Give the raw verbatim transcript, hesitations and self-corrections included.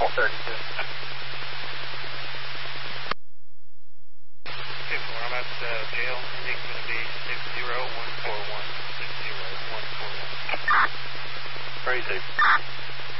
thirty-two. Okay, so I'm at uh, jail. Ending's going to be six zero one four one, six zero one four one. Crazy.